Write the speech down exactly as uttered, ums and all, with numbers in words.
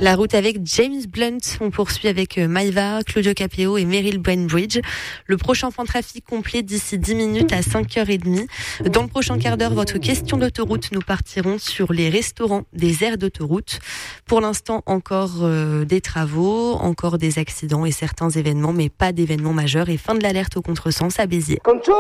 La route avec James Blunt. On poursuit avec Maïva, Claudio Capéo et Meryl Bainbridge. Le prochain point de trafic complet d'ici dix minutes à cinq heures trente. Dans le prochain quart d'heure, votre question d'autoroute, nous partirons sur les restaurants des aires d'autoroute. Pour l'instant, encore euh, des travaux, encore des accidents et certains événements, mais pas d'événements majeurs. Et fin de l'alerte au contresens à Béziers.